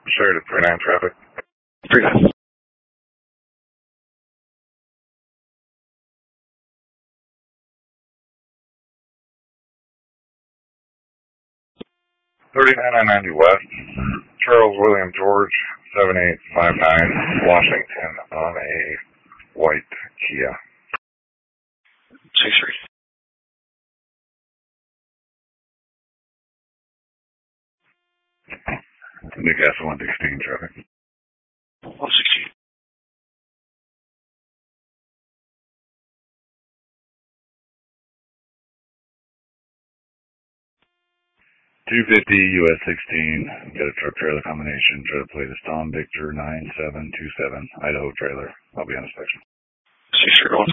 Sure, to 39 traffic. 39. I 90 West, Charles William George, 7859, Washington, on a white Kia. 63. Newcastle 116 traffic. 116. US 16, got a truck trailer combination, try to play the Storm Victor 9727, Idaho trailer. I'll be on inspection. 63.